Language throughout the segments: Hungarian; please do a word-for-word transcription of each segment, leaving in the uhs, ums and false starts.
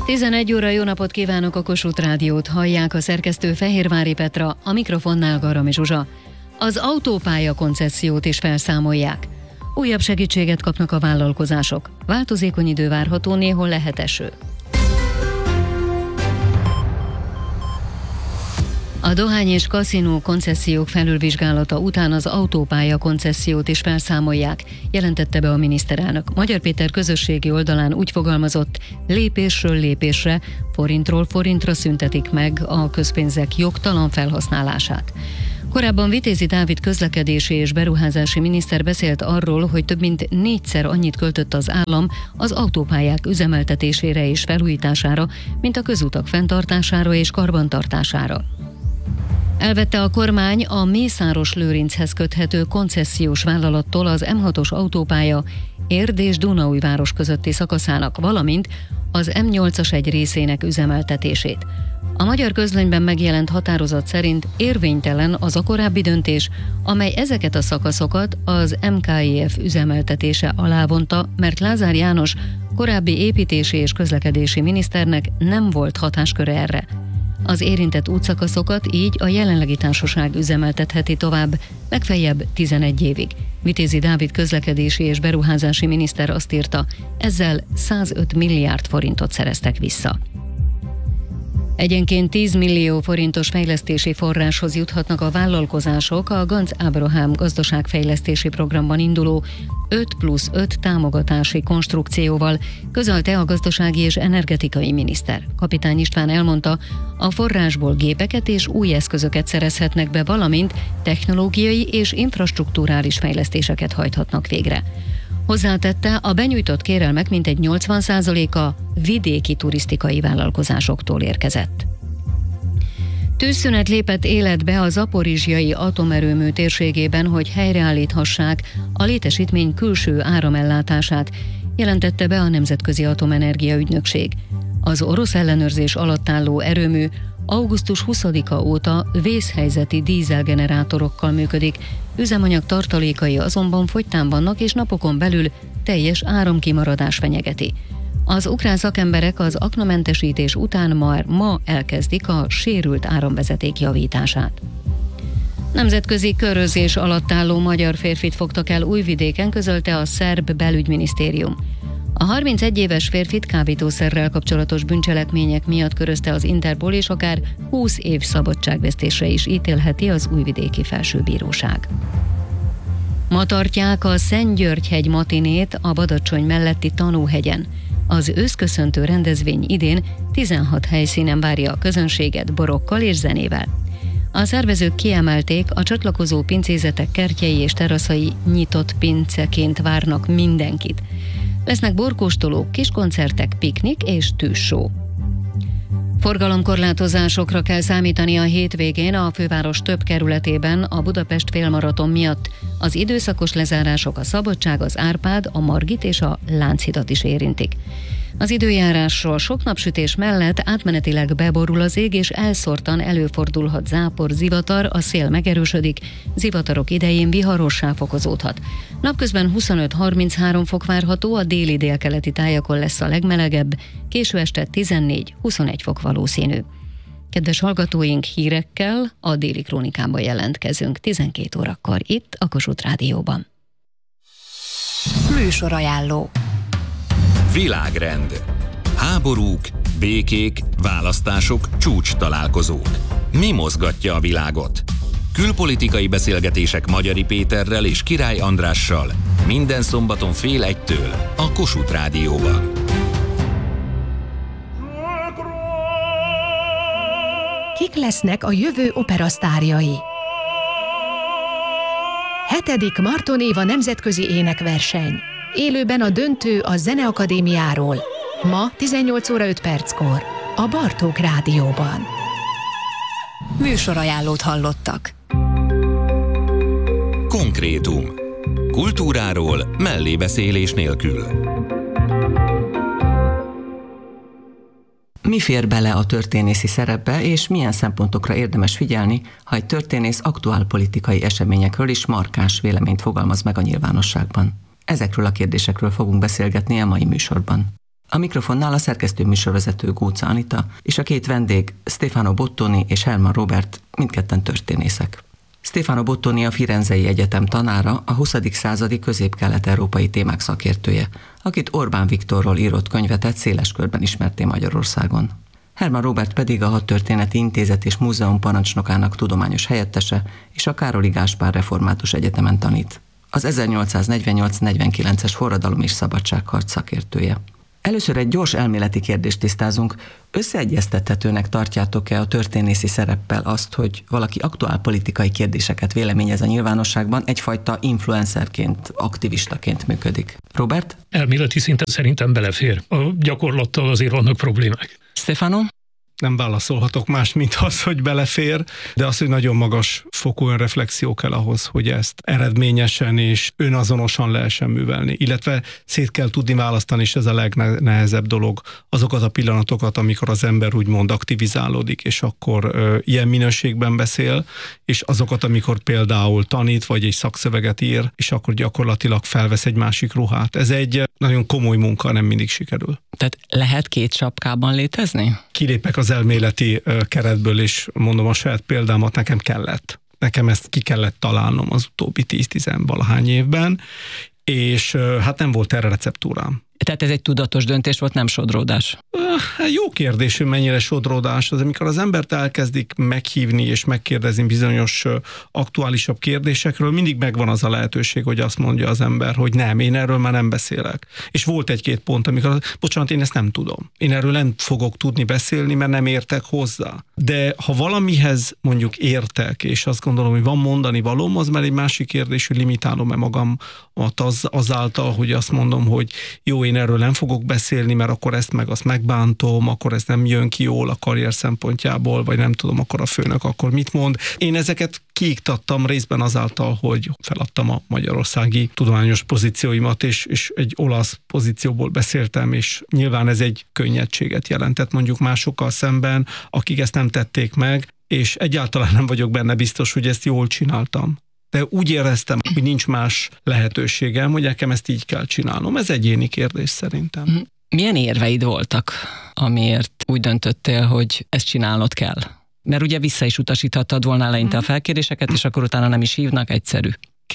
tizenegy óra, jó napot kívánok, a Kossuth Rádiót hallják, a szerkesztő Fehérvári Petra, a mikrofonnál Garami Zsuzsa. Az autópálya koncessziót is felszámolják. Újabb segítséget kapnak a vállalkozások. Változékony idő várható, néhol lehet eső. A dohány és kaszinó koncesziók felülvizsgálata után az autópálya koncesziót is felszámolják, jelentette be a miniszterelnök. Magyar Péter közösségi oldalán úgy fogalmazott, lépésről lépésre, forintról forintra szüntetik meg a közpénzek jogtalan felhasználását. Korábban Vitézi Dávid közlekedési és beruházási miniszter beszélt arról, hogy több mint négyszer annyit költött az állam az autópályák üzemeltetésére és felújítására, mint a közutak fenntartására és karbantartására. Elvette a kormány a Mészáros-Lőrinchez köthető koncesziós vállalattól az em hatos autópálya Érd és Dunaújváros közötti szakaszának, valamint az em nyolcas egy részének üzemeltetését. A Magyar Közlönyben megjelent határozat szerint érvénytelen az a korábbi döntés, amely ezeket a szakaszokat az em ká i ef üzemeltetése alá vonta, mert Lázár János korábbi építési és közlekedési miniszternek nem volt hatásköre erre. Az érintett útszakaszokat így a jelenlegi társaság üzemeltetheti tovább, legfeljebb tizenegy évig. Vitézi Dávid közlekedési és beruházási miniszter azt írta, ezzel százöt milliárd forintot szereztek vissza. Egyenként tíz millió forintos fejlesztési forráshoz juthatnak a vállalkozások a Ganz Abraham gazdaságfejlesztési programban induló öt plusz öt támogatási konstrukcióval, közölte a gazdasági és energetikai miniszter. Kapitány István elmondta, a forrásból gépeket és új eszközöket szerezhetnek be, valamint technológiai és infrastrukturális fejlesztéseket hajthatnak végre. Hozzátette, a benyújtott kérelmek mintegy nyolcvan százaléka vidéki turisztikai vállalkozásoktól érkezett. Tűzszünet lépett életbe a zaporizsjai atomerőmű térségében, hogy helyreállíthassák a létesítmény külső áramellátását, jelentette be a Nemzetközi Atomenergia Ügynökség. Az orosz ellenőrzés alatt álló erőmű augusztus huszadika óta vészhelyzeti dízelgenerátorokkal működik, üzemanyag tartalékai azonban fogytán vannak, és napokon belül teljes áramkimaradás fenyegeti. Az ukrán szakemberek az aknamentesítés után már ma elkezdik a sérült áramvezeték javítását. Nemzetközi körözés alatt álló magyar férfit fogtak el Újvidéken, közölte a szerb belügyminisztérium. A harmincegy éves férfit kábítószerrel kapcsolatos bűncselekmények miatt körözte az Interpol, és akár húsz év szabadságvesztésre is ítélheti az újvidéki felsőbíróság. Ma tartják a Szentgyörgy-hegy matinét a Badacsony melletti Tanúhegyen. Az őszköszöntő rendezvény idén tizenhat helyszínen várja a közönséget borokkal és zenével. A szervezők kiemelték, a csatlakozó pincézetek kertjei és teraszai nyitott pinceként várnak mindenkit. Lesznek borkóstolók, kiskoncertek, piknik és tűzsó. Forgalomkorlátozásokra kell számítani a hétvégén a főváros több kerületében a Budapest félmaraton miatt. Az időszakos lezárások a Szabadság, az Árpád, a Margit és a Lánchidat is érintik. Az időjárásról sok napsütés mellett átmenetileg beborul az ég, és elszórtan előfordulhat zápor, zivatar, a szél megerősödik, zivatarok idején viharossá fokozódhat. Napközben huszonöt-harminchárom fok várható, a déli délkeleti tájakon lesz a legmelegebb, késő este tizennégy-huszonegy fok valószínű. Kedves hallgatóink, hírekkel a Déli Krónikában jelentkezünk tizenkét órakor itt a Kossuth Rádióban. Műsorajánló. Világrend. Háborúk, békék, választások, csúcs találkozók. Mi mozgatja a világot? Külpolitikai beszélgetések Magyari Péterrel és Király Andrással minden szombaton fél egytől a Kossuth Rádióban. Kik lesznek a jövő operasztárjai? Hetedik Marton Éva nemzetközi énekverseny. Élőben a döntő a Zeneakadémiáról. Ma tizennyolc óra öt perckor a Bartók Rádióban. Műsorajánlót hallottak. Konkrétum. Kultúráról mellébeszélés nélkül. Mi fér bele a történészi szerepbe, és milyen szempontokra érdemes figyelni, ha egy történész aktuál politikai eseményekről is markáns véleményt fogalmaz meg a nyilvánosságban? Ezekről a kérdésekről fogunk beszélgetni a mai műsorban. A mikrofonnál a szerkesztő műsorvezető Góca Anita, és a két vendég Stefano Bottoni és Herman Robert, mindketten történészek. Stefano Bottoni a Firenzei Egyetem tanára, a huszadik századi közép-kelet-európai témák szakértője, akit Orbán Viktorról írott könyvetet széles körben ismerté Magyarországon. Herman Robert pedig a Hadtörténeti Intézet és Múzeum parancsnokának tudományos helyettese, és a Károli Gáspár Református Egyetemen tanít. Az ezernyolcszáznegyvennyolc negyvenkilences forradalom és szabadságharc szakértője. Először egy gyors elméleti kérdést tisztázunk. Összeegyeztethetőnek tartjátok-e a történészi szereppel azt, hogy valaki aktuál politikai kérdéseket véleményez a nyilvánosságban, egyfajta influencerként, aktivistaként működik? Robert? Elméleti szinten szerintem belefér. A gyakorlattal azért vannak problémák. Stefano? Nem válaszolhatok más, mint az, hogy belefér, de az, hogy nagyon magas fokú önreflexió kell ahhoz, hogy ezt eredményesen és önazonosan lehessen művelni. Illetve szét kell tudni választani, és ez a legnehezebb dolog, azokat a pillanatokat, amikor az ember úgymond aktivizálódik, és akkor ö, ilyen minőségben beszél, és azokat, amikor például tanít, vagy egy szakszöveget ír, és akkor gyakorlatilag felvesz egy másik ruhát. Ez egy nagyon komoly munka, nem mindig sikerül. Tehát lehet két sapkában létezni? Kilépek az elméleti keretből, és mondom a saját példámat, nekem kellett. Nekem ezt ki kellett találnom az utóbbi tíz-tizenvalahány évben, és hát nem volt erre receptúrám. Tehát ez egy tudatos döntés volt, nem sodródás? Jó kérdés, hogy mennyire sodródás. Az, amikor az embert elkezdik meghívni és megkérdezni bizonyos aktuálisabb kérdésekről, mindig megvan az a lehetőség, hogy azt mondja az ember, hogy nem, én erről már nem beszélek. És volt egy-két pont, amikor, bocsánat, én ezt nem tudom. Én erről nem fogok tudni beszélni, mert nem értek hozzá. De ha valamihez mondjuk értek, és azt gondolom, hogy van mondani valóm, az már egy másik kérdés, hogy limitálom-e magamat az, azáltal, hogy azt mondom, hogy jó, én erről nem fogok beszélni, mert akkor ezt meg azt megbántom, akkor ez nem jön ki jól a karrier szempontjából, vagy nem tudom, akkor a főnök akkor mit mond. Én ezeket kiiktattam részben azáltal, hogy feladtam a magyarországi tudományos pozícióimat, és, és egy olasz pozícióból beszéltem, és nyilván ez egy könnyedséget jelentett mondjuk másokkal szemben, akik ezt nem tették meg, és egyáltalán nem vagyok benne biztos, hogy ezt jól csináltam. De úgy éreztem, hogy nincs más lehetőségem, hogy nekem ezt így kell csinálnom. Ez egyéni kérdés szerintem. Milyen érveid voltak, amiért úgy döntöttél, hogy ezt csinálnod kell? Mert ugye vissza is utasíthattad volna eleinte a felkéréseket, és akkor utána nem is hívnak, egyszerű.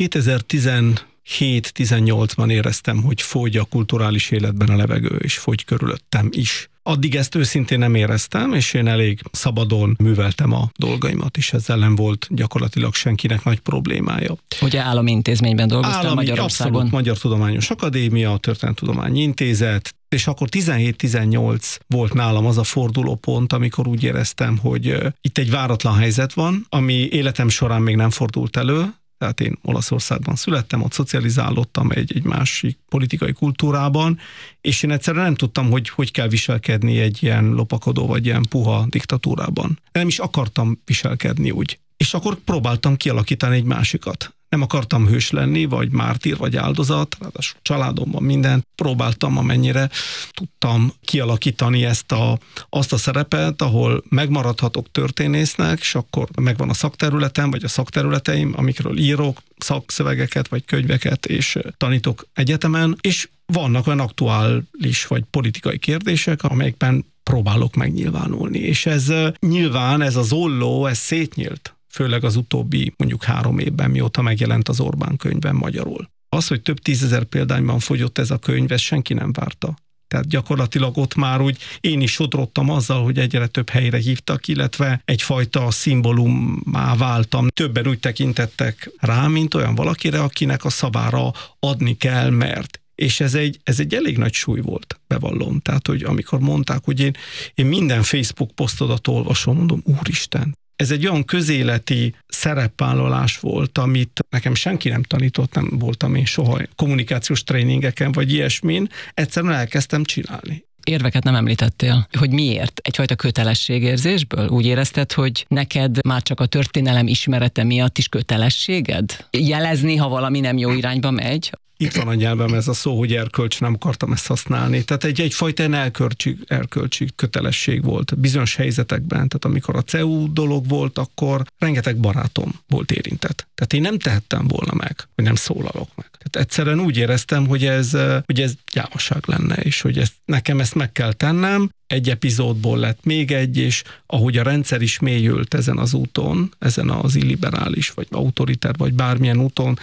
kétezer-tizenhét-tizennyolcban éreztem, hogy fogy a kulturális életben a levegő, és fogy körülöttem is. Addig ezt őszintén nem éreztem, és én elég szabadon műveltem a dolgaimat, és ezzel nem volt gyakorlatilag senkinek nagy problémája. Ugye állami intézményben dolgoztál állami, Magyarországon? Abszolút, Magyar Tudományos Akadémia, a Történelemtudományi Intézet, és akkor tizenhét-tizennyolc volt nálam az a fordulópont, amikor úgy éreztem, hogy itt egy váratlan helyzet van, ami életem során még nem fordult elő. Tehát én Olaszországban születtem, ott szocializálódtam egy, egy másik politikai kultúrában, és én egyszerűen nem tudtam, hogy hogy kell viselkedni egy ilyen lopakodó vagy ilyen puha diktatúrában. Nem is akartam viselkedni úgy. És akkor próbáltam kialakítani egy másikat. Nem akartam hős lenni, vagy mártír, vagy áldozat, ráadásul családomban mindent. Próbáltam, amennyire tudtam kialakítani ezt a, azt a szerepet, ahol megmaradhatok történésznek, és akkor megvan a szakterületem, vagy a szakterületeim, amikről írok, szakszövegeket, vagy könyveket, és tanítok egyetemen, és vannak olyan aktuális, vagy politikai kérdések, amelyekben próbálok megnyilvánulni. És ez nyilván, ez az olló, ez szétnyílt. Főleg az utóbbi mondjuk három évben, mióta megjelent az Orbán könyvben magyarul. Az, hogy több tízezer példányban fogyott ez a könyv, ezt senki nem várta. Tehát gyakorlatilag ott már úgy én is sodrottam azzal, hogy egyre több helyre hívtak, illetve egyfajta szimbólummá váltam. Többen úgy tekintettek rá, mint olyan valakire, akinek a szavára adni kell, mert. És ez egy, ez egy elég nagy súly volt, bevallom. Tehát, hogy amikor mondták, hogy én, én minden Facebook posztodat olvasom, mondom, úristen, ez egy olyan közéleti szerepvállalás volt, amit nekem senki nem tanított, nem voltam én soha kommunikációs tréningeken, vagy ilyesmin, egyszerűen elkezdtem csinálni. Érveket nem említettél, hogy miért? Egyfajta kötelességérzésből? Úgy érezted, hogy neked már csak a történelem ismerete miatt is kötelességed? Jelezni, ha valami nem jó irányba megy? Itt van a nyelvem ez a szó, hogy erkölcs, nem akartam ezt használni. Tehát egy, egyfajta erkölcsi, erkölcsi kötelesség volt bizonyos helyzetekben. Tehát amikor a cé e u dolog volt, akkor rengeteg barátom volt érintett. Tehát én nem tehettem volna meg, hogy nem szólalok meg. Tehát egyszerűen úgy éreztem, hogy ez, hogy ez gyávaság lenne, és hogy ezt, nekem ezt meg kell tennem. Egy epizódból lett még egy, és ahogy a rendszer is mélyült ezen az úton, ezen az illiberális, vagy autoritár, vagy bármilyen úton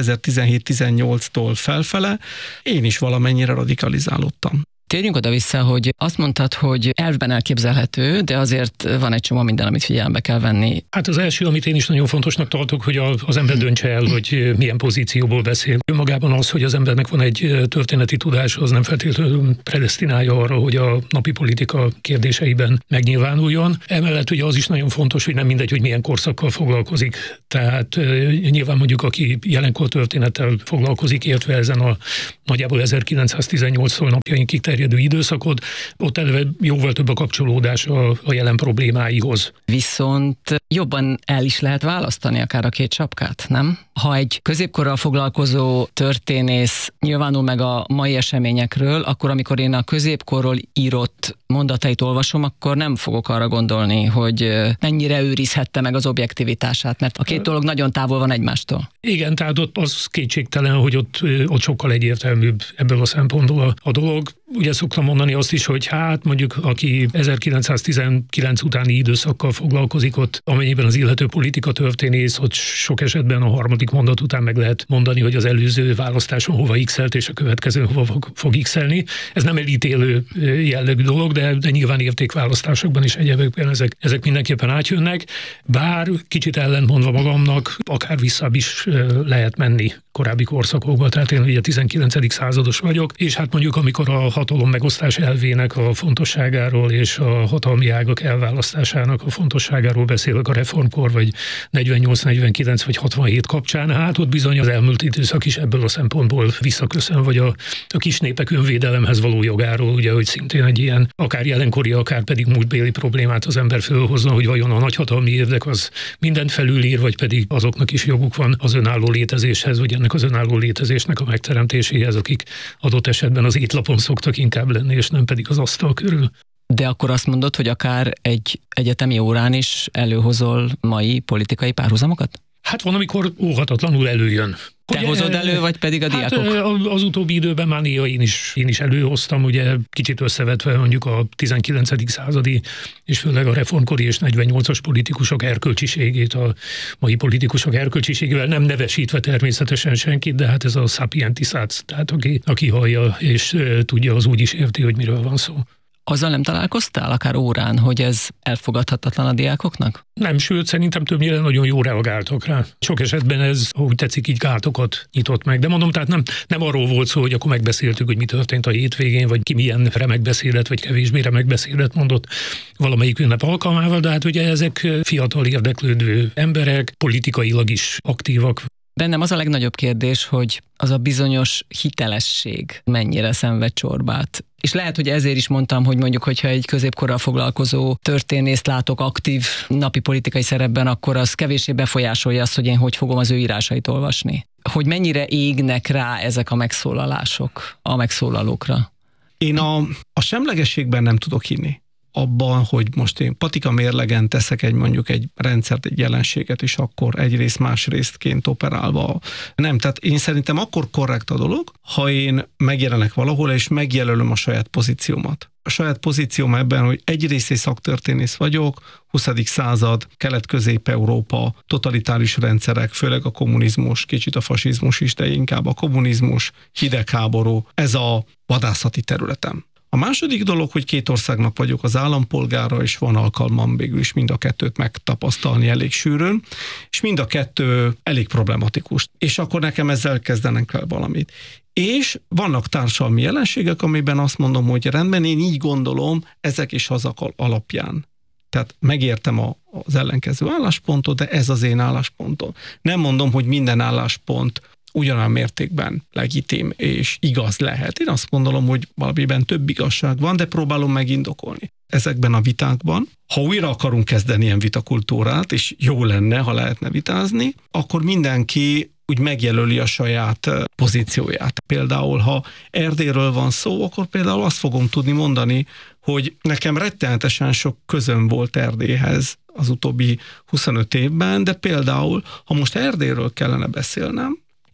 kétezer-tizenhét-tizennyolctól felfele, én is valamennyire radikalizálódtam. Térjünk oda-vissza, hogy azt mondtad, hogy elvben elképzelhető, de azért van egy csomó minden, amit figyelembe kell venni. Hát az első, amit én is nagyon fontosnak tartok, hogy az ember döntse el, hogy milyen pozícióból beszél. Önmagában az, hogy az embernek van egy történeti tudása, az nem feltétlenül predesztinálja arra, hogy a napi politika kérdéseiben megnyilvánuljon. Emellett ugye az is nagyon fontos, hogy nem mindegy, hogy milyen korszakkal foglalkozik. Tehát nyilván mondjuk, aki jelenkor történettel foglalkozik, értve ezen a nagyjából ezerkilencszáztizennyolctól napjainkig terjedő időszakot, ott eleve jóval több a kapcsolódás a, a jelen problémáihoz. Viszont jobban el is lehet választani akár a két sapkát, nem? Ha egy középkorral foglalkozó történész nyilvánul meg a mai eseményekről, akkor amikor én a középkorról írott mondatait olvasom, akkor nem fogok arra gondolni, hogy mennyire őrizhette meg az objektivitását, mert a két dolog nagyon távol van egymástól. Igen, tehát ott az kétségtelen, hogy ott, ott sokkal egyértelműbb ebből a szempontból a, a dolog. Ugye szoktam mondani azt is, hogy hát mondjuk aki ezerkilencszáztizenkilenc utáni időszakkal foglalkozik, ott amennyiben az illető politika történész, ott sok esetben a harmadik mondat után meg lehet mondani, hogy az előző választáson hova x-elt, és a következő hova fog, fog x-elni. Ez nem elítélő jellegű dolog, de, de nyilván értékválasztásokban is egyébként ezek, ezek mindenképpen átjönnek, bár kicsit ellentmondva magamnak, akár visszább is lehet menni korábbi korszakokban, tehát én ugye tizenkilencedik százados vagyok, és hát mondjuk amikor a hatalom megosztás elvének a fontosságáról és a hatalmi ágak elválasztásának a fontosságáról beszélek a reformkor, vagy negyvennyolc, negyvenkilenc vagy hatvanhét kapcsán, hát ott bizony az elmúlt időszak is ebből a szempontból visszaköszön, vagy a, a kis népek önvédelemhez való jogáról, ugye, hogy szintén egy ilyen akár jelenkori, akár pedig múltbéli problémát az ember fölhozna, hogy vajon a nagyhatalmi érdek az mindent felülír, vagy pedig azoknak is joguk van az önálló létezéshez, vagy ennek az önálló létezésnek a megteremtéséhez, akik adott esetben az étlapon szoktak inkább lenni, és nem pedig az asztal körül. De akkor azt mondod, hogy akár egy egyetemi órán is előhozol mai politikai párhuzamokat? Hát van, amikor óhatatlanul előjön. Te ugye, hozod elő, vagy pedig a diákok? Hát az utóbbi időben már néha én is, én is előhoztam, ugye kicsit összevetve mondjuk a tizenkilencedik századi, és főleg a reformkori és negyvennyolcas politikusok erkölcsiségét, a mai politikusok erkölcsiségével, nem nevesítve természetesen senkit, de hát ez a sapientisác, tehát aki, aki hallja és tudja, az úgy is érti, hogy miről van szó. Azzal nem találkoztál akár órán, hogy ez elfogadhatatlan a diákoknak? Nem, sőt, szerintem többnyire nagyon jó reagáltak rá. Sok esetben ez, ahogy tetszik, így gátokat nyitott meg. De mondom, tehát nem, nem arról volt szó, hogy akkor megbeszéltük, hogy mi történt a hétvégén, vagy ki milyen remek beszédet, vagy kevésbé remek beszédet mondott valamelyik ünnep alkalmával, de hát ugye ezek fiatal érdeklődő emberek, politikailag is aktívak. Bennem az a legnagyobb kérdés, hogy az a bizonyos hitelesség mennyire szenved csorbát. És lehet, hogy ezért is mondtam, hogy mondjuk, hogyha egy középkorral foglalkozó történészt látok aktív napi politikai szerepben, akkor az kevéssé befolyásolja azt, hogy én hogy fogom az ő írásait olvasni. Hogy mennyire égnek rá ezek a megszólalások a megszólalókra? Én a, a semlegességben nem tudok hinni. Abban, hogy most én patika mérlegen teszek egy mondjuk egy rendszert, egy jelenséget, és akkor egyrészt másrésztként operálva. Nem, tehát én szerintem akkor korrekt a dolog, ha én megjelenek valahol, és megjelölöm a saját pozíciómat. A saját pozícióm ebben, hogy egyrészt egy szaktörténész vagyok, huszadik század, Kelet-Közép-Európa, totalitárius rendszerek, főleg a kommunizmus, kicsit a fasizmus is, de inkább a kommunizmus, hidegháború, ez a vadászati területem. A második dolog, hogy két országnak vagyok az állampolgára, és van alkalmam végül is mind a kettőt megtapasztalni elég sűrűn, és mind a kettő elég problematikus. És akkor nekem ezzel kezdenem kell valamit. És vannak társadalmi jelenségek, amiben azt mondom, hogy rendben, én így gondolom, ezek és azok alapján. Tehát megértem a, az ellenkező álláspontot, de ez az én álláspontom. Nem mondom, hogy minden álláspont ugyanolyan mértékben legitim és igaz lehet. Én azt gondolom, hogy valamiben több igazság van, de próbálom megindokolni. Ezekben a vitákban, ha újra akarunk kezdeni ilyen vitakultúrát, és jó lenne, ha lehetne vitázni, akkor mindenki úgy megjelöli a saját pozícióját. Például, ha Erdélyről van szó, akkor például azt fogom tudni mondani, hogy nekem rettenetesen sok közöm volt Erdélyhez az utóbbi huszonöt évben, de például, ha most Erdélyről kellene beszélnem,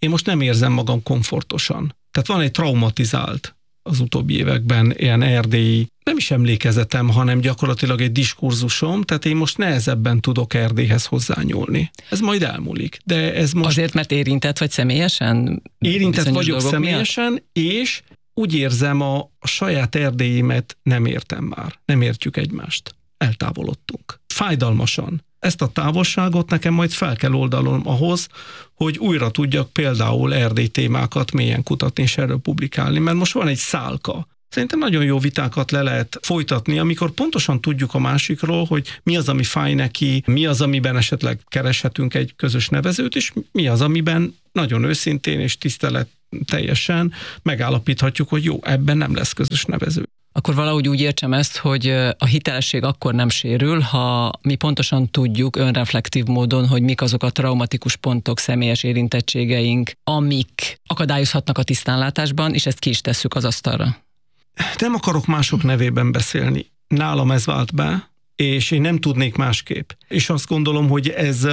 én most nem érzem magam komfortosan. Tehát van egy traumatizált az utóbbi években ilyen erdélyi, nem is emlékezetem, hanem gyakorlatilag egy diskurzusom, tehát én most nehezebben tudok Erdélyhez hozzányúlni. Ez majd elmúlik. De ez most... Azért, mert érintett vagy személyesen? Érintett vagyok személyesen, miatt? És úgy érzem, a, a saját Erdélyemet nem értem már. Nem értjük egymást. Eltávolodtunk. Fájdalmasan. Ezt a távolságot nekem majd fel kell oldalom ahhoz, hogy újra tudjak például Erdély témákat mélyen kutatni és erről publikálni, mert most van egy szálka. Szerintem nagyon jó vitákat le lehet folytatni, amikor pontosan tudjuk a másikról, hogy mi az, ami fáj neki, mi az, amiben esetleg kereshetünk egy közös nevezőt, és mi az, amiben nagyon őszintén és tisztelet teljesen megállapíthatjuk, hogy jó, ebben nem lesz közös nevező. Akkor valahogy úgy értsem ezt, hogy a hitelesség akkor nem sérül, ha mi pontosan tudjuk önreflektív módon, hogy mik azok a traumatikus pontok, személyes érintettségeink, amik akadályozhatnak a tisztánlátásban, és ezt ki is tesszük az asztalra. Nem akarok mások nevében beszélni. Nálam ez vált be, és én nem tudnék másképp. És azt gondolom, hogy ez,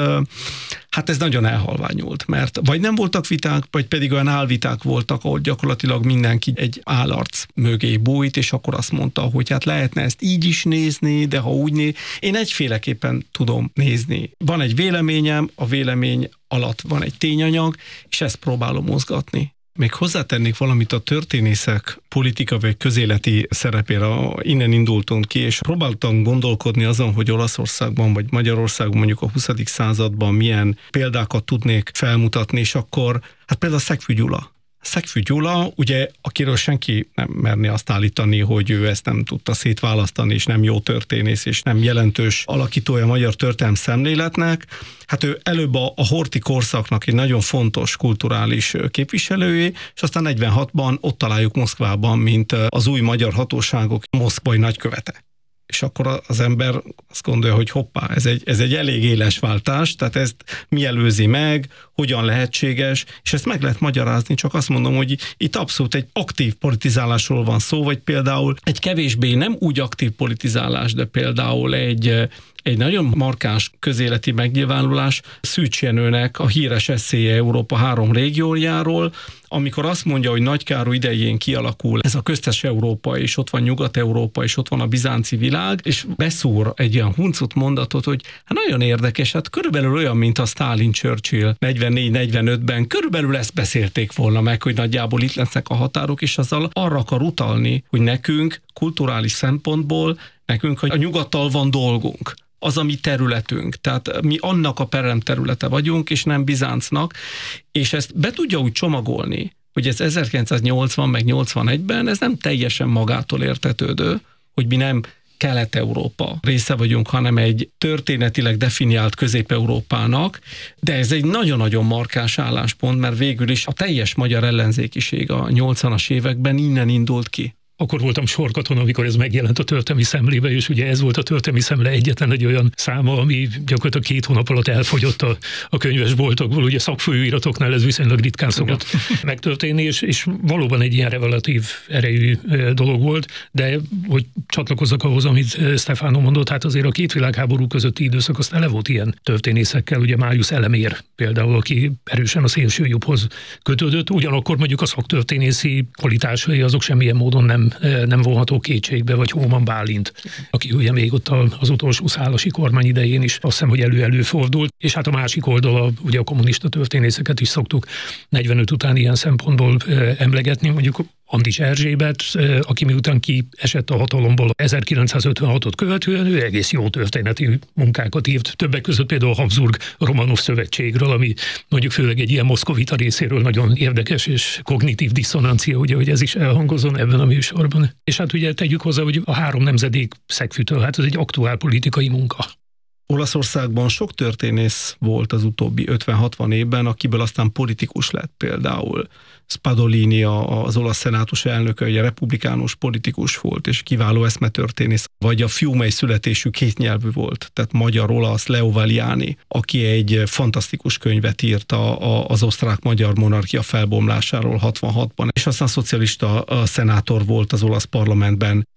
hát ez nagyon elhalványult, mert vagy nem voltak viták, vagy pedig olyan álviták voltak, ahol gyakorlatilag mindenki egy állarc mögé bújt, és akkor azt mondta, hogy hát lehetne ezt így is nézni, de ha úgy néz, én egyféleképpen tudom nézni. Van egy véleményem, a vélemény alatt van egy tényanyag, és ezt próbálom mozgatni. Még hozzátennék valamit a történészek politika vagy közéleti szerepére. Innen indultunk ki, és próbáltam gondolkodni azon, hogy Olaszországban vagy Magyarországon mondjuk a huszadik században milyen példákat tudnék felmutatni, és akkor hát például Szegfű Gyula. Szegfű Gyula, ugye, akiről senki nem merné azt állítani, hogy ő ezt nem tudta szétválasztani, és nem jó történész, és nem jelentős alakítója a magyar történelem szemléletnek. Hát ő előbb a, a Horthy korszaknak egy nagyon fontos kulturális képviselője, és aztán negyvenhatban ott találjuk Moszkvában, mint az új magyar hatóságok moszkvai nagykövete. És akkor az ember azt gondolja, hogy hoppá, ez egy, ez egy elég éles váltás, tehát ezt mi előzi meg, hogyan lehetséges, és ezt meg lehet magyarázni, csak azt mondom, hogy itt abszolút egy aktív politizálásról van szó, vagy például egy kevésbé nem úgy aktív politizálás, de például egy egy nagyon markáns közéleti megnyilvánulás Szűcs Jenőnek a híres eszéje Európa három régiójáról, amikor azt mondja, hogy Nagy Károly idején kialakul ez a köztes Európa, és ott van Nyugat-Európa, és ott van a bizánci világ, és beszúr egy olyan huncut mondatot, hogy hát nagyon érdekes, hát körülbelül olyan, mint a Stalin-Churchill negyvennégy negyvenötben, körülbelül ezt beszélték volna meg, hogy nagyjából itt lesznek a határok, és azzal arra akar utalni, hogy nekünk kulturális szempontból, nekünk, hogy a nyugattal van dolgunk. Az a mi területünk, tehát mi annak a perem területe vagyunk, és nem Bizáncnak, és ezt be tudja úgy csomagolni, hogy ez ezerkilencszáznyolcvan meg nyolcvanegyben ez nem teljesen magától értetődő, hogy mi nem Kelet-Európa része vagyunk, hanem egy történetileg definiált Közép-Európának, de ez egy nagyon-nagyon markáns álláspont, mert végül is a teljes magyar ellenzékiség a nyolcvanas években innen indult ki. Akkor voltam sorkaton, amikor ez megjelent a Történelmi Szemlébe, és ugye ez volt a Történelmi Szemle egyetlen egy olyan száma, ami gyakorlatilag két hónap alatt elfogyott a, a könyvesboltokból. Ugye szakfolyóiratoknál ez viszonylag ritkán szokott megtörténni, és, és valóban egy ilyen revelatív erejű dolog volt, de hogy csatlakozzak ahhoz, amit Stefano mondott, hát azért a két világháború közötti időszak az tele volt ilyen történészekkel, ugye Máriusz Elemér például, aki erősen a szélsőjobbhoz kötődött, ugyanakkor mondjuk a szaktörténészi kvalitásai azok semmilyen módon nem nem vonható kétségbe, vagy Hóman Bálint, aki ugye még ott az utolsó szálasi kormány idején is azt hiszem, hogy elő-elő fordult, és hát a másik oldala, ugye a kommunista történészeket is szoktuk negyvenöt után ilyen szempontból emlegetni, mondjuk Andics Erzsébet, aki miután kiesett a hatalomból ezerkilencszázötvenhatot követően, ő egész jó történeti munkákat írt, többek között például a Habsburg-Romanov szövetségről, ami mondjuk főleg egy ilyen moszkovita részéről nagyon érdekes és kognitív diszonancia, ugye, hogy ez is elhangozon ebben a műsorban. És hát ugye tegyük hozzá, hogy a három nemzedék Szegfűtől, hát ez egy aktuál politikai munka. Olaszországban sok történész volt az utóbbi ötven-hatvan évben, akiből aztán politikus lett, például Spadolini, az olasz szenátus elnöke, ugye republikánus politikus volt, és kiváló eszmetörténész, vagy a Fiumei születésű kétnyelvű volt, tehát magyar-olasz Leo Valiani, aki egy fantasztikus könyvet írt az osztrák-magyar monarchia felbomlásáról hatvanhatban, és aztán szocialista szenátor volt az olasz parlamentben.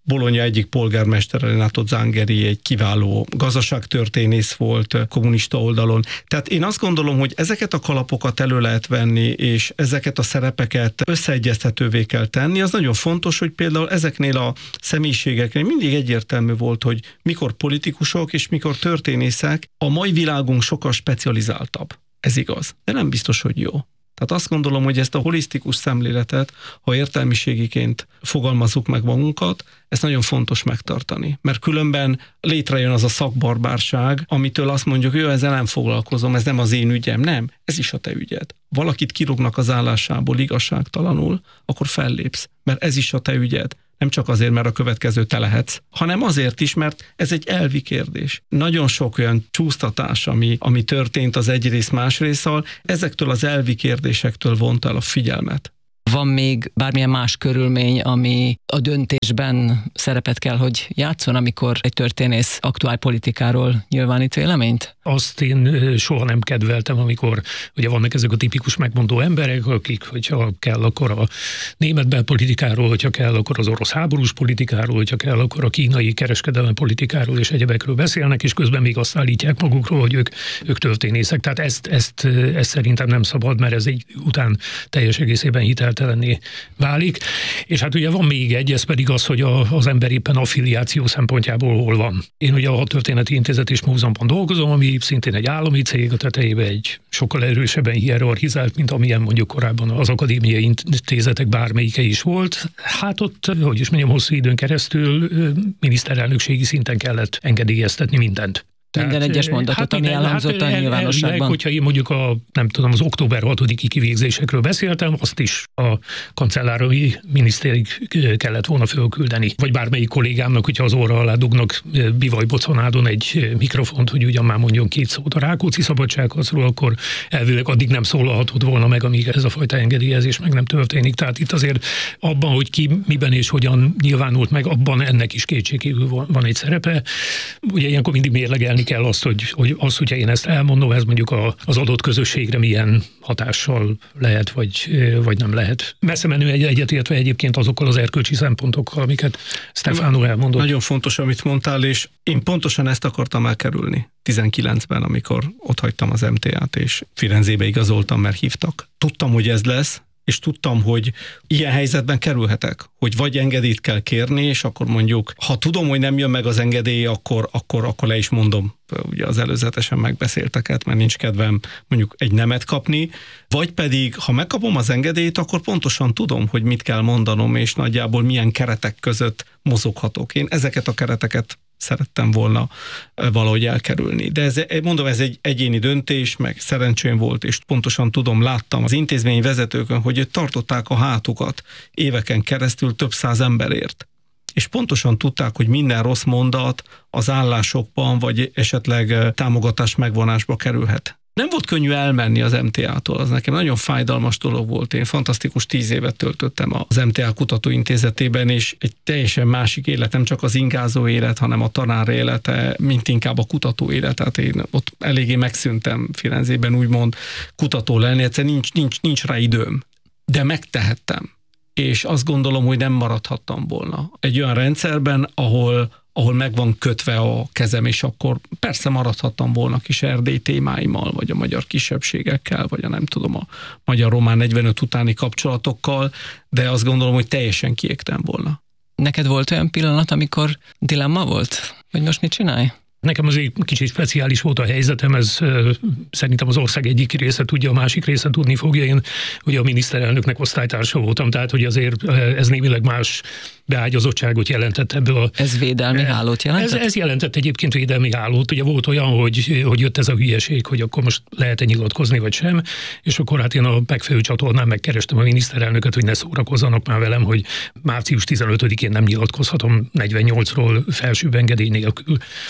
Bologna egyik polgármestere, Renato Zangeri egy kiváló gazdaságtörténész volt kommunista oldalon. Tehát én azt gondolom, hogy ezeket a kalapokat elő lehet venni, és ezeket a szerepeket összeegyeztetővé kell tenni. Az nagyon fontos, hogy például ezeknél a személyiségeknél mindig egyértelmű volt, hogy mikor politikusok és mikor történészek. A mai világunk sokkal specializáltabb. Ez igaz, de nem biztos, hogy jó. Tehát azt gondolom, hogy ezt a holisztikus szemléletet, ha értelmiségiként fogalmazzuk meg magunkat, ezt nagyon fontos megtartani. Mert különben létrejön az a szakbarbárság, amitől azt mondjuk, hogy ezzel nem foglalkozom, ez nem az én ügyem. Nem, ez is a te ügyed. Valakit kirúgnak az állásából igazságtalanul, akkor fellépsz, mert ez is a te ügyed. Nem csak azért, mert a következő te lehetsz, hanem azért is, mert ez egy elvi kérdés. Nagyon sok olyan csúsztatás, ami, ami történt az egyrészt másrészsal, ezektől az elvi kérdésektől vonta el a figyelmet. Van még bármilyen más körülmény, ami a döntésben szerepet kell, hogy játszon, amikor egy történész aktuál politikáról nyilvánít véleményt? Azt én soha nem kedveltem, amikor ugye vannak ezek a tipikus megmondó emberek, akik, hogyha kell, akkor a német belpolitikáról, hogyha kell, akkor az orosz háborús politikáról, hogyha kell, akkor a kínai kereskedelmi politikáról és egyebekről beszélnek, és közben még azt állítják magukról, hogy ők, ők történészek. Tehát ezt, ezt, ezt szerintem nem szabad, mert ez egy után teljes egészében hiteltelenné válik. És hát ugye van még egy, ez pedig az, hogy a, az ember éppen affiliáció szempontjából hol van. Én ugye a Hadtörténeti Intézet és Múzeumban dolgozom, ami szintén egy állami cég, a tetejében egy sokkal erősebben hierarchizált, mint amilyen mondjuk korábban az akadémiai intézetek bármelyike is volt. Hát ott, hogy is mondjam, hosszú időn keresztül miniszterelnökségi szinten kellett engedélyeztetni mindent. Minden Tehát, egyes mondatot, hát ami elhangzott hát, a nyilvánosságban. Elvileg, hogyha én mondjuk a, nem tudom, az október hatodiki kivégzésekről beszéltem, azt is a kancellári minisztérig kellett volna fölküldeni. Vagy bármelyik kollégámnak, hogyha az óra alá dugnak bivaj boconádon egy mikrofont, hogy ugyan már mondjon két szót a Rákóczi szabadságharcról, akkor elvileg addig nem szólalhatott volna meg, amíg ez a fajta engedélyezés meg nem történik. Tehát itt azért abban, hogy ki miben és hogyan nyilvánult meg, abban ennek is kétségkívül van egy szerepe. Ugye ilyenkor mindig mérlegelni kell azt, hogy, hogy az, hogyha én ezt elmondom, ez mondjuk a, az adott közösségre milyen hatással lehet, vagy, vagy nem lehet. Messze menő egyetértve egyébként azokkal az erkölcsi szempontokkal, amiket Stefano elmondott. Nagyon fontos, amit mondtál, és én pontosan ezt akartam elkerülni tizenkilencben, amikor otthagytam az em té á-t, és Firenzébe igazoltam, mert hívtak. Tudtam, hogy ez lesz, és tudtam, hogy ilyen helyzetben kerülhetek, hogy vagy engedélyt kell kérni, és akkor mondjuk, ha tudom, hogy nem jön meg az engedély, akkor, akkor, akkor le is mondom ugye az előzetesen megbeszélteket, mert nincs kedvem mondjuk egy nemet kapni, vagy pedig, ha megkapom az engedélyt, akkor pontosan tudom, hogy mit kell mondanom, és nagyjából milyen keretek között mozoghatok. Én ezeket a kereteket szerettem volna valahogy elkerülni. De ez, mondom, ez egy egyéni döntés, meg szerencsém volt, és pontosan tudom, láttam az intézmény vezetőkön, hogy ők tartották a hátukat éveken keresztül több száz emberért. És pontosan tudták, hogy minden rossz mondat az állásokban, vagy esetleg támogatás megvonásba kerülhet. Nem volt könnyű elmenni az em té á-tól, az nekem nagyon fájdalmas dolog volt. Én fantasztikus tíz évet töltöttem az em té á kutatóintézetében, és egy teljesen másik élet, nem csak az ingázó élet, hanem a tanár élete, mint inkább a kutató élet. Tehát én ott eléggé megszűntem Firenzében, úgymond kutató lenni, egyszerűen nincs, nincs, nincs rá időm. De megtehettem. És azt gondolom, hogy nem maradhattam volna egy olyan rendszerben, ahol ahol meg van kötve a kezem, és akkor persze maradhattam volna kis Erdély témáimmal, vagy a magyar kisebbségekkel, vagy a nem tudom, a magyar-román negyvenöt utáni kapcsolatokkal, de azt gondolom, hogy teljesen kiégtem volna. Neked volt olyan pillanat, amikor dilemma volt? Hogy most mit csinálj? Nekem azért kicsit speciális volt a helyzetem, ez szerintem az ország egyik része tudja, a másik része tudni fogja. Én ugye a miniszterelnöknek osztálytársa voltam, tehát hogy azért ez némileg más beágyazottságot jelentett ebből a... Ez védelmi hálót jelentett? Ez, ez jelentett egyébként védelmi hálót. Ugye volt olyan, hogy, hogy jött ez a hülyeség, hogy akkor most lehet-e nyilatkozni, vagy sem, és akkor hát én a megfelelő csatornán megkerestem a miniszterelnököt, hogy ne szórakozzanak már velem, hogy március tizenötödikén nem nyilatkozhatom negyvennyolcról felsőbb engedély nélkül. És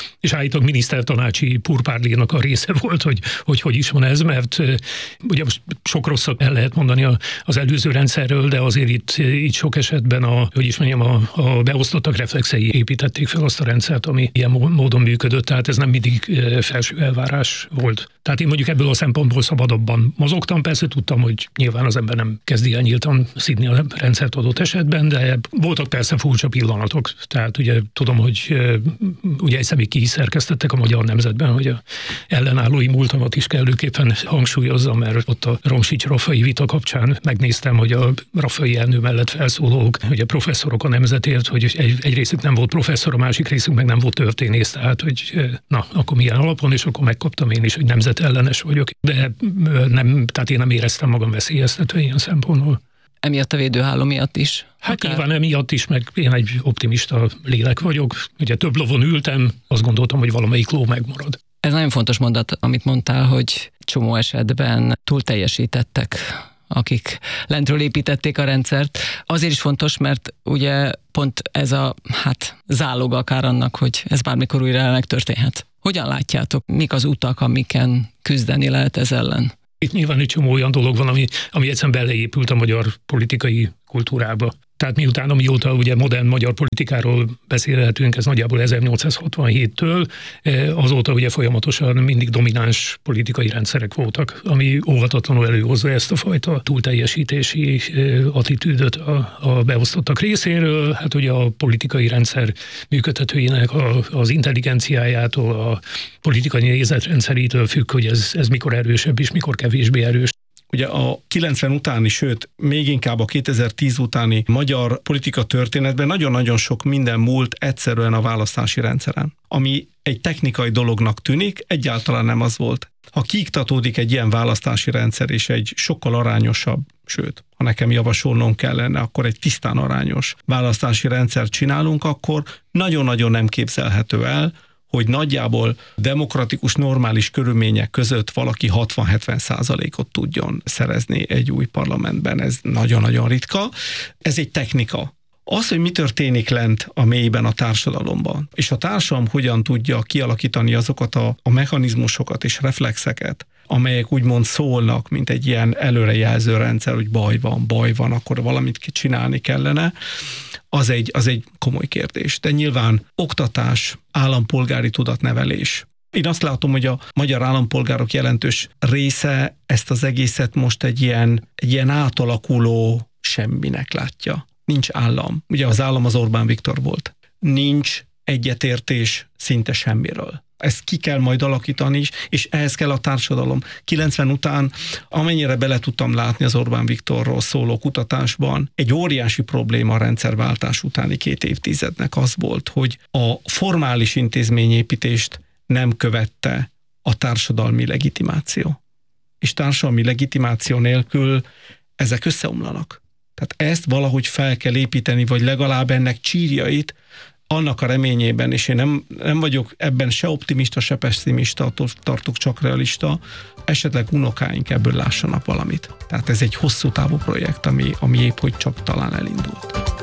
állítólag minisztertanácsi purpárlénak a része volt, hogy, hogy hogy is van ez, mert ugye most sok rosszat el lehet mondani az előző rendszerről, de azért itt, itt sok esetben a, hogy is mondjam, a, a beosztottak reflexei építették fel azt a rendszert, ami ilyen módon működött, tehát ez nem mindig felső elvárás volt. Tehát én mondjuk ebből a szempontból szabadabban mozogtam, persze tudtam, hogy nyilván az ember nem kezdi el nyíltan szidni a rendszert adott esetben, de voltak persze furcsa pillanatok. Tehát ugye tudom, hogy ugye egyszer még ki is szerkesztettek a Magyar Nemzetben, hogy a ellenállói múltamat is kellőképpen hangsúlyozzam, mert ott a Romsics-Raffai vita kapcsán megnéztem, hogy a Raffai elnő mellett felszólók, hogy a professzorok a nemzetért, hogy egy, egy részük nem volt professzor, a másik részük meg nem volt történész, tehát hogy na, akkor milyen alapon, és akkor megkaptam én is, hogy nemzetellenes vagyok, de nem, tehát én nem éreztem magam veszélyeztetve ilyen szempontból. Emiatt a védőháló miatt is? Hát akár... nyilván emiatt is, meg én egy optimista lélek vagyok. Ugye több lovon ültem, azt gondoltam, hogy valamelyik ló megmarad. Ez nagyon fontos mondat, amit mondtál, hogy csomó esetben túl teljesítettek, akik lentről építették a rendszert. Azért is fontos, mert ugye pont ez a hát zálog akár annak, hogy ez bármikor újra megtörténhet. Hogyan látjátok, mik az utak, amiken küzdeni lehet ez ellen? Itt nyilván egy csomó olyan dolog van, ami, ami egyszerűen beleépült a magyar politikai kultúrába. Tehát miután, amióta ugye modern magyar politikáról beszélhetünk, ez nagyjából ezernyolcszázhatvanhéttől, azóta ugye folyamatosan mindig domináns politikai rendszerek voltak, ami óvatatlanul előhozza ezt a fajta túlteljesítési attitűdöt a, a beosztottak részéről. Hát ugye a politikai rendszer működtetőjének a, az intelligenciájától, a politikai nézetrendszerétől függ, hogy ez, ez mikor erősebb és mikor kevésbé erős. Ugye a kilencven utáni, sőt, még inkább a kétezer-tíz utáni magyar politika történetben nagyon-nagyon sok minden múlt egyszerűen a választási rendszeren. Ami egy technikai dolognak tűnik, egyáltalán nem az volt. Ha kiiktatódik egy ilyen választási rendszer és egy sokkal arányosabb, sőt, ha nekem javasolnom kellene, akkor egy tisztán arányos választási rendszert csinálunk, akkor nagyon-nagyon nem képzelhető el, hogy nagyjából demokratikus, normális körülmények között valaki hatvan-hetven százalékot tudjon szerezni egy új parlamentben. Ez nagyon-nagyon ritka. Ez egy technika. Az, hogy mi történik lent a mélyben a társadalomban, és a társadalom hogyan tudja kialakítani azokat a, a mechanizmusokat és reflexeket, amelyek úgymond szólnak, mint egy ilyen előrejelző rendszer, hogy baj van, baj van, akkor valamit csinálni kellene, az egy, az egy komoly kérdés. De nyilván oktatás, állampolgári tudatnevelés. Én azt látom, hogy a magyar állampolgárok jelentős része ezt az egészet most egy ilyen, egy ilyen átalakuló semminek látja. Nincs állam. Ugye az állam az Orbán Viktor volt. Nincs egyetértés szinte semmiről. Ezt ki kell majd alakítani is, és ehhez kell a társadalom. kilencven után, amennyire bele tudtam látni az Orbán Viktorról szóló kutatásban, egy óriási probléma a rendszerváltás utáni két évtizednek az volt, hogy a formális intézményépítést nem követte a társadalmi legitimáció. És társadalmi legitimáció nélkül ezek összeomlanak. Tehát ezt valahogy fel kell építeni, vagy legalább ennek csírjait, annak a reményében, és én nem, nem vagyok ebben se optimista, se pessimista, attól tartok csak realista, esetleg unokáink ebből lássanak valamit. Tehát ez egy hosszú távú projekt, ami, ami épp hogy csak talán elindult.